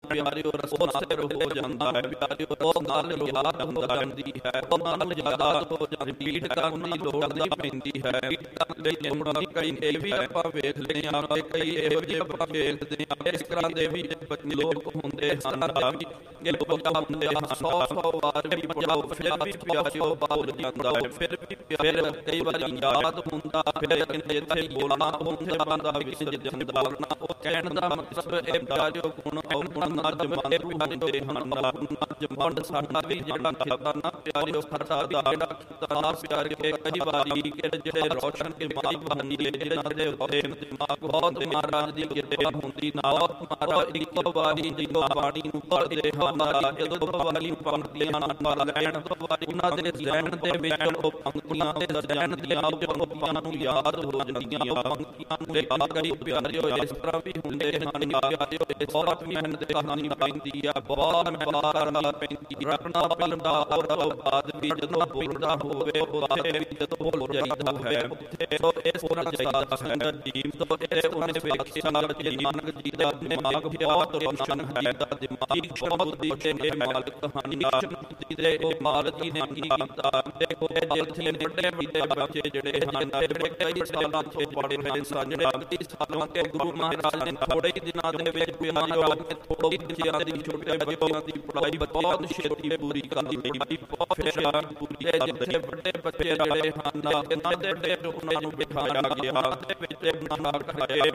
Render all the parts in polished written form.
ਪਿਆਰਿਓ ਰਸੋ ਸਿਰ ਹੋ ਜਾਂਦਾ ਹੈ ਪਿਆਰਿਓ ਉਹ ਨਾਲ ਯਾਦ ਹੁੰਦਾ ਰਹਿੰਦੀ ਹੈ ਉਹ ਨਾਲ ਯਾਦ ਹੋ ਜਾਂਦੀ ਰਿਪੀਟ ਕਰਨ ਦੀ ਲੋੜ ਨਹੀਂ ਪੈਂਦੀ ਹੈ ਲਈ ਕਈ ਇਹ ਵੀ ਆਪਾਂ ਵੇਖਦੇ ਹਾਂ ਤੇ ਕਈ ਇਹੋ ਜਿਹੇ ਆਪਾਂ ਵੇਖਦੇ ਹਾਂ ਇਸ ਤਰ੍ਹਾਂ ਦੇ ਵੀ ਲੋਕ ਹੁੰਦੇ ਹਨ ਇਹ ਲੋਕ ਹੁੰਦੇ ਹਨ 100 ਵਾਰ ਵੀ ਪੜਾਓ ਫਿਰ ਵੀ ਪਿਆਰਿਓ ਭੁੱਲ ਜਾਂਦਾ ਹੈ ਫਿਰ ਕਈ ਵਾਰੀ ਯਾਦ ਹੁੰਦਾ ਫਿਰ ਇੱਥੇ ਬੋਲਣਾ ਹੁੰਦੇ ਬੰਦਾ ਵਿੱਚ ਜਾਂਦਾ ਉਹ ਕਹਿਣ ਦਾ ਮਤਲਬ ਇਹ ਪਿਆਰਿਓ ਗੁਣ ਔਗੁਣ ਨਾਲ ਜਮਾਨੇ ਹੁੰਦੇ ਹਨ ਜਮਾਨ ਸਾਡਾ ਵੀ ਜਿਹੜਾ ਖਤਾ ਨਾ ਪਿਆਰਿਓ ਖਤਾ ਦਾ ਜਿਹੜਾ ਖਤਾ ਪਿਆਰ ਕੇ ਕਈ ਵਾਰੀ ਜਿਹੜੇ ਰੋਸ਼ਨ ਕੇ ਮਾਈ ਬਣੀ ਜਿਹਨਾਂ ਦੇ ਉੱਤੇ ਦਿਮਾਗ ਬਹੁਤ ਮਹਾਰਾਜ ਦੀ ਕਿਰਪਾ ਹੁੰਦੀ ਨਾ ਮਹਾਰਾਜ ਇੱਕ ਵਾਰੀ ਜਦੋਂ ਬਾਣੀ ਨੂੰ ਪੜ੍ਹਦੇ ਹਨ ਜਦੋਂ ਬਾਣੀ ਨੂੰ ਪੜ੍ਹਦੇ ਹਨ ਨਾਲ ਲੈਣ ਤੋਂ ਬਾਅਦ ਉਹਨਾਂ ਦੇ ਜ਼ਹਿਨ ਦੇ ਵਿੱਚ ਉਹ ਪੰਕਤੀਆਂ ਦੇ ਜ਼ਹਿਨ ਦੀਆਂ ਪੰਕਤੀਆਂ ਨੂੰ ਯਾਦ ਹੋ ਜਾਂਦੀਆਂ ਉਹ ਪੰਕਤੀਆਂ ਨੂੰ ਯਾਦ ਕਰੀ ਪਿਆਰਿਓ ਇਸ ਤਰ੍ਹਾਂ ਵੀ ਹੁੰਦੇ ਹਨ ਪਿਆਰਿਓ ਬਹੁਤ ਮਿਹਨਤ ਕਰਨੀ ਪੈਂਦੀ ਆ ਬਹੁਤ ਮਿਹਨਤ ਕਰਨੀ ਪੈਂਦੀ ਰੱਖਣਾ ਪੈਂਦਾ ਔਰ ਬਾਅਦ ਵੀ ਜਦੋਂ ਬੋਲਦਾ ਹੋਵੇ ਉਹਦੇ ਵੀ ਜਦੋਂ ਬੋਲ ਜਾਈਦਾ ਹੈ ਉੱਥੇ ਇਸ ਤਰ੍ਹਾਂ ਜਾਈਦਾ ਹੈ ਜੀਵ ਤੋਂ ਇਹ ਉਹਨੇ ਵੇਖਿਆ ਕਿ ਨਾਨਕ ਜੀ ਦਾ ਦਿਮਾਗ ਬਹੁਤ ਰੋਸ਼ਨ ਹੈ ਦਾ ਦਿਮਾਗੀ ਬੁੱਧੀ ਦੇ ਮਾਲਕ ਕਹਾਣੀ ਦੇ ਉਹ ਮਾਲਕ ਜੀ ਨੇ ਕੀ ਕੀਤਾ ਦੇਖੋ ਜਿੱਥੇ ਵੱਡੇ ਵੱਡੇ ਬੱਚੇ ਜਿਹੜੇ ਹਨ ਜਿਹੜੇ ਕਈ ਸਾਲਾਂ ਤੋਂ ਪੜ੍ਹੇ ਹੋਏ ਸਨ ਜਿਹੜੇ ਸਾਲਾਂ ਕੇ ਗੁਰੂ ਮਹਾਰਾਜ ਨੇ ਥੋੜੇ ਦਿਨਾਂ ਦੇ ਵਿੱਚ ਪਿਆਰਿਓ ਥੋੜੀ ਬੱਚਿਆਂ ਦੀ ਛੋਟੇ ਬੱਚਿਆਂ ਦੀ ਪੜ੍ਹਾਈ ਬਹੁਤ ਛੇਤੀ ਪੂਰੀ ਕਰ ਲਈ ਬਹੁਤ ਫਿਰ ਪੂਰੀ ਜਿੱਥੇ ਵੱਡੇ ਬੱਚੇ ਜਿਹੜੇ ਹਨ ਇਹਨਾਂ ਦੇ ਉਹਨਾਂ ਨੂੰ ਬਿਠਾਇਆ ਗਿਆ ਤੇ ਵਿੱਚ ਬਣਾ ਖਾਏ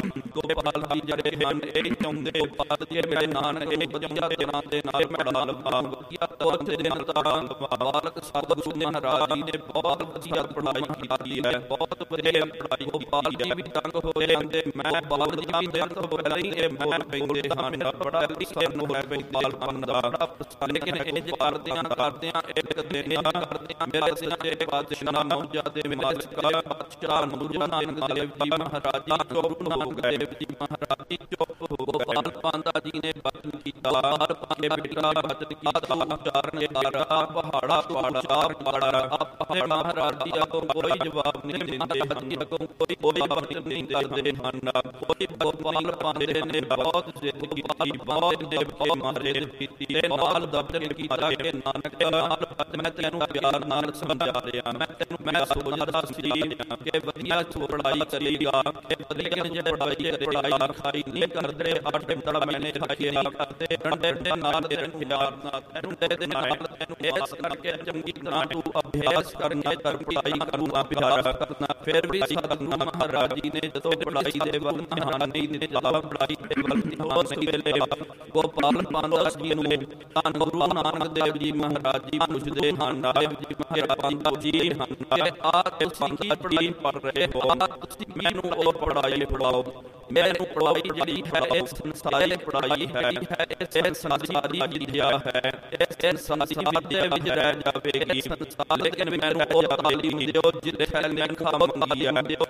ਗੋਪਾਲ ਜੀ ਜਿਹੜੇ ਹਨ ਇਹ ਚਾਹੁੰਦੇ ਗੋਪਾਲ ਜੀ ਮੇਰੇ ਨਾਨਕ ਇਹ ਵਧੀਆ ਦਿਨਾਂ ਦੇ ਨਾਲ ਮੈਡਲ ਵਧੀਆ ਤੌਰ ਦੇ ਨਾਲ ਤਾਂ ਬਾਲਕ ਸਤਿਗੁਰੂ ਮਹਾਰਾਜ ਜੀ ਨੇ ਬਹੁਤ ਵਧੀਆ ਪੜ੍ਹਾਈ ਕੀਤੀ ਹੈ ਬਹੁਤ ਵਧੀਆ ਪੜ੍ਹਾਈ ਗੋਪਾਲ ਜੀ ਵੀ ਤੰਗ ਹੋਏ ਜਾਂਦੇ ਮੈਂ ਬਾਲ ਜੀ ਵੀ ਤੰਗ ਹੋਏ ਨਹੀਂ ਇਹ ਬੋਲ ਪੈਂਦੇ ਹਨ ਬੜਾ ਸਾਨੂੰ ਹੈ ਗੋਪਾਲ ਦਾ ਲੇਕਿਨ ਇਹ ਜੇ ਕਰਦੇ ਆ ਇੱਕ ਦਿਨ ਕਰਦੇ ਆ ਮੇਰੇ ਸਿਰ ਤੇ ਬਾਦਸ਼ਾਹ ਮੌਜਾ ਦੇ ਮਾਲਕਾ ਬਾਦਸ਼ਾਹ ਨਾਨਕ ਦੇਵ ਜੀ ਮਹਾਰਾਜ ਜੀ ਚੁੱਪ ਹੋ ਗਏ ਜੀ ਮਹਾਰਾਜ ਜੀ ਚੁੱਪ ਹੋ ਗੋਪਾਲ ਪਾਂਦਾ ਜੀ ਨੇ ਬਚਨ ਕੀਤਾ ਹਰ ਪਾਕੇ ਬਿਟਾ ਬਚਨ ਕੀਤਾ ਉਚਾਰਨ ਕਰਾ ਪਹਾੜਾ ਪਹਾੜਾ ਮਹਾਰਾਜ ਜੀ ਤੋਂ ਕੋਈ ਜਵਾਬ ਨਹੀਂ ਦਿੰਦੇ ਜੀ ਤੋਂ ਕੋਈ ਬਚਨ ਨਹੀਂ ਕਰਦੇ ਹਨ ਕੋਈ ਗੋਪਾਲ ਪਾਂਦੇ ਨੇ ਬਹੁਤ ਜ਼ਿੰਦਗੀ ਦੀ ਬਹੁਤ ਦੇਵਤੇ ਮਾਰੇ ਕੀਤੀ ਤੇ ਨਾਲ ਦਬਦਨ ਕੀਤਾ ਕਿ ਨਾਨਕ ਨਾਲ ਮੈਂ ਤੈਨੂੰ ਪਿਆਰ ਨਾਲ ਸਮਝਾ ਰਿਹਾ ਮੈਂ ਸੋਚਦਾ ਸੀ ਕਿ ਵਧੀਆ ਪੜ੍ਹਾਈ ਕਰੇਗਾ ਕਿ ਵਧੀਆ ਜਿਹੜੇ ਪੜ੍ਹਾਈ ਲਿਖਾਈ ਨਹੀਂ ਕਰਦੇ ਆਟੇ ਤੜਾ ਮੈਨੇ ਰੱਖੇ ਕਰਦੇ ਡੰਡੇ ਨਾਲ ਤੈਨੂੰ ਪਿਆਰ ਨਾਲ ਤੈਨੂੰ ਇਸ ਕਰਕੇ ਚੰਗੀ ਤਰ੍ਹਾਂ ਤੂੰ ਅਭਿਆਸ ਕਰਨਾ ਪੜ੍ਹਾਈ ਕਰਨਾ ਪਿਆਰ ਕਰਨਾ ਫਿਰ ਵੀ ਸਤਿਗੁਰੂ ਮਹਾਰਾਜ ਜੀ ਨੇ ਜਦੋਂ ਪੜ੍ਹਾਈ ਦੇ ਵੱਲ ਧਿਆਨ ਨਹੀਂ ਦਿੱਤਾ ਪੜ੍ਹਾਈ ਦੇ ਵੱਲ ਉਸ ਵੇਲੇ ਗੋਪਾਲ ਪਾਂਦਾ ਜੀ ਨੂੰ ਧੰਨ ਗੁਰੂ ਨਾਨਕ ਦੇਵ ਜੀ ਮਹਾਰਾਜ ਜੀ ਪੁੱਛਦੇ ਹਨ ਦੇਵ ਜੀ ਮਹਾਰਾਜ ਜੀ ਹਨ ਕਿ ਆ ਤੁਸੀਂ ਕੀ ਪੜ੍ਹਾਈ ਪੜ੍ਹ ਰਹੇ ਹੋ ਤੁਸੀਂ ਮੈਨੂੰ ਉਹ ਪੜ੍ਹਾਈ ਪੜ੍ਹਾਓ ਮੈਨੂੰ ਪੜ੍ਹਾਈ ਜਿਹੜੀ ਹੈ ਇਹ ਸੰਸਾਰੀ ਪੜ੍ਹਾਈ ਹੈ ਇਹ ਸੰਸਾਰੀ ਵਿਦਿਆ ਹੈ ਇਹ ਸੰਸਾਰ ਦੇ ਵਿੱਚ ਰਹਿ ਜਾਵੇਗੀ ਸੰਸਾਰ ਲੇਕਿਨ ਮੈਨੂੰ ਉਹ ਤਾਲੀਮ ਦਿਓ ਜਿੱਥੇ ਲੇਖਾ ਮੰਗੀ ਹੈ ਦਿਓ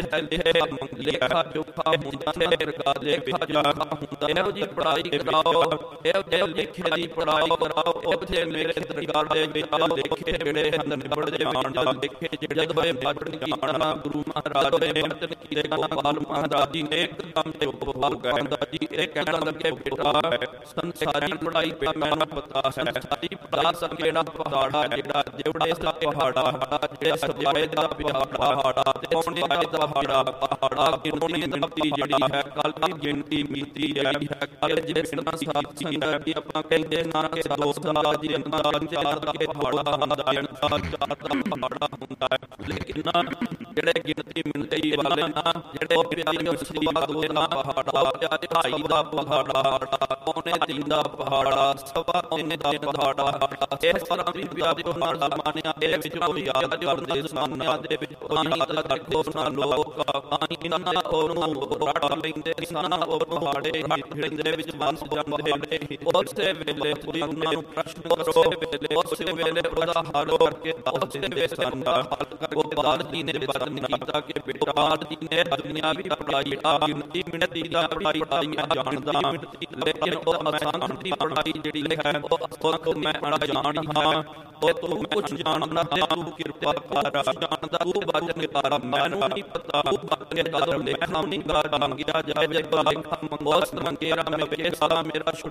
ਜਿੱਥੇ ਲੇਖਾ ਜੋਖਾ ਹੁੰਦਾ ਹੈ ਰਗਾ ਦੇ ਵਿੱਚ ਹੁੰਦਾ ਇਹੋ ਜਿਹੀ ਪੜ੍ਹਾਈ ਕਰਾਓ ਇਹ ਲਿਖੇ ਦੀ ਪੜ੍ਹਾਈ ਕਰਾਓ ਉੱਥੇ ਮੇਰੇ ਦਰਗਾਹ ਦੇ ਵਿੱਚ ਦੇਖੇ ਜਿਹੜੇ ਹਨ ਨਿਬੜ ਜਾਣ ਦਾ ਦੇਖੇ ਜਦੋਂ ਇਹ ਬਚਨ ਕੀਤਾ ਗੁਰੂ ਮਹਾਰਾਜ ਨੇ ਬਚਨ ਕੀਤੇ ਗੋਪਾਲ ਮਹਾਰਾਜ ਜੀ ਨੇ ਇੱਕਦਮ ਤੇ ਉਹ ਕਹਿੰਦਾ ਜੀ ਇਹ ਕਹਿਣ ਲੱਗੇ ਬੇਟਾ ਸੰਸਾਰੀ ਪੜ੍ਹਾਈ ਦਾ ਮੈਨੂੰ ਪਤਾ ਹੈ ਸਾਰੀ ਪੜ੍ਹਾ ਕਿਹੜਾ ਪਹਾੜਾ ਜਿਹੜਾ ਜਿਹੜੇ ਦਾ ਪਹਾੜਾ ਜਿਹੜਾ ਸਭਾਏ ਦਾ ਪਹਾੜਾ ਤੇ ਸੋਨੇ ਦਾ ਪਹਾੜਾ ਗਿਣਤੀ ਜਿਹੜੀ ਹੈ ਕੱਲ ਦੀ ਗਿਣਤੀ ਮਿੱਤੀ ਜਿਹੜੀ ਹੈ ਕੱਲ ਜਿਹੜੇ ਪਿੰਡਾਂ ਸਾਥੀ ਹੈ ਕਿ ਆਪਾਂ ਕਹਿੰਦੇ ਨਾ ਕਿ ਦੋਸਤ ਦਾ ਜੀ ਅੰਦਾਜ਼ ਚਾਰ ਦਾ ਪਹਾੜਾ ਹੁੰਦਾ ਹੈ ਚਾਰ ਦਾ ਪਹਾੜਾ ਹੁੰਦਾ ਹੈ ਲੇਕਿਨ ਜਿਹੜੇ ਗਿਣਤੀ ਮਿਲਦੀ ਵਾਲੇ ਨਾ ਜਿਹੜੇ ਪਿਆਰੀਆਂ ਸੇਵਾ ਦੋ ਦਾ ਪਹਾੜਾ ਪਿਆਰੇ ਭਾਈ ਦਾ ਪਹਾੜਾ ਪੌਣੇ ਤਿੰਨ ਦਾ ਪਹਾੜਾ ਸਵਾ ਤਿੰਨ ਦਾ ਪਹਾੜਾ ਇਸ ਤਰ੍ਹਾਂ ਵੀ ਪਿਆਰੇ ਨਾਲ ਮਾਨਿਆ ਦੇ ਵਿੱਚ ਕੋਈ ਯਾਦ ਕਰਦੇ ਸਾਹਮਣੇ ਦੇ ਵਿੱਚ ਪਾਣੀ ਦਾ ਦੇਖੋ ਨਾ ਲੋਕ ਪਾਣੀ ਨਾ ਉਹਨੂੰ ਰਾੜ ਲੈਂਦੇ ਸਨ ਉਹ ਪਹਾੜੇ ਹਿੜਦੇ ਵਿੱਚ ਬੰਸ ਜਾਂਦੇ ਉਸੇ ਵੇਲੇ ਕੋਈ ਉਹਨਾਂ ਨੂੰ ਪ੍ਰਸ਼ਨ ਕਰੋ ਉਸੇ ਵੇਲੇ ਉਹਦਾ ਹੱਲ ਕਰਕੇ ਉਸੇ ਵੇਲੇ ਸੰਦਾ ਹੱਲ ਕਰੋ ਗੋਪਾਲ ਜੀ ਨੇ ਬਚਨ ਕੀਤਾ ਕਿ ਬੇਟਾ ਜੀ ਨੇ ਦੁਨੀਆਵੀ ਪੜ੍ਹਾਈ ਗਿਣਤੀ ਮਿਣਤੀ ਦਾ ਪੜ੍ਹਾਈ ਜਾਣਦਾ ਲੇਕਿਨ ਉਹ ਅਸਾਂਖ ਦੀ ਪੜ੍ਹਾਈ ਜਿਹੜੀ ਹੈ ਉਹ ਮੈਂ ਜਾਣਦਾ ਉਹ ਤੂੰ ਕੁਝ ਜਾਣਦਾ ਹੈ ਤੂੰ ਕਿਰਪਾ ਕਰ ਜਾਣਦਾ ਤੂੰ ਬਚਨ ਕਰ ਮੈਨੂੰ ਨਹੀਂ ਪਤਾ ਤੂੰ ਬਚਨ ਕਰ ਲੇਖਾ ਨਹੀਂ ਗਾ ਮੰਗਿਆ ਜਾਏ ਲੇਖਾ ਮੰਗੋਸ ਮੰਗੇਰਾ ਮੈਂ ਸਾਰਾ ਮੇਰਾ